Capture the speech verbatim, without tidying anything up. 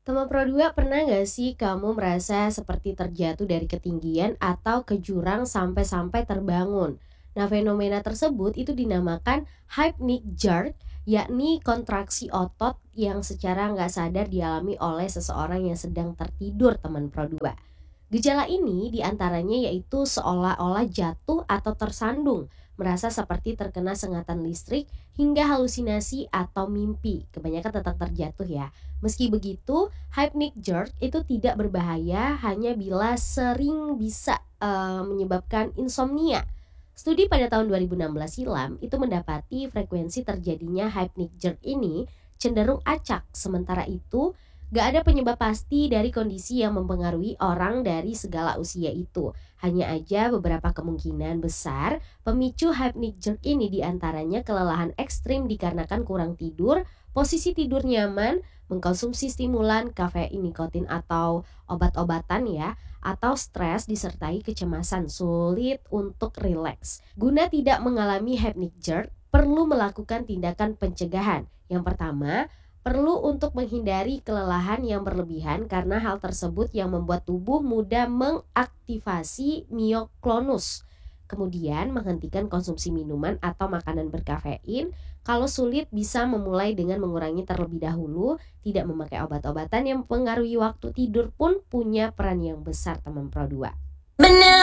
Teman Pro dua, pernah nggak sih kamu merasa seperti terjatuh dari ketinggian atau ke jurang sampai-sampai terbangun? Nah, fenomena tersebut itu dinamakan hypnic jerk, yakni kontraksi otot yang secara nggak sadar dialami oleh seseorang yang sedang tertidur, teman Pro dua. Gejala ini diantaranya yaitu seolah-olah jatuh atau tersandung, merasa seperti terkena sengatan listrik, hingga halusinasi atau mimpi. Kebanyakan tetap terjatuh ya. Meski begitu, hypnic jerk itu tidak berbahaya hanya bila sering bisa eh, menyebabkan insomnia. Studi pada tahun dua ribu enam belas silam itu mendapati frekuensi terjadinya hypnic jerk ini cenderung acak. Sementara itu, gak ada penyebab pasti dari kondisi yang mempengaruhi orang dari segala usia itu. Hanya aja beberapa kemungkinan besar pemicu hypnic jerk ini diantaranya kelelahan ekstrim dikarenakan kurang tidur, posisi tidur nyaman, mengkonsumsi stimulan, kafein, nikotin atau obat-obatan ya, atau stres disertai kecemasan, sulit untuk rileks. Guna tidak mengalami hypnic jerk, perlu melakukan tindakan pencegahan. Yang pertama, perlu untuk menghindari kelelahan yang berlebihan karena hal tersebut yang membuat tubuh mudah mengaktifasi mioklonus. Kemudian menghentikan konsumsi minuman atau makanan berkafein. Kalau sulit bisa memulai dengan mengurangi terlebih dahulu. Tidak memakai obat-obatan yang mempengaruhi waktu tidur pun punya peran yang besar, teman Pro dua. Benar.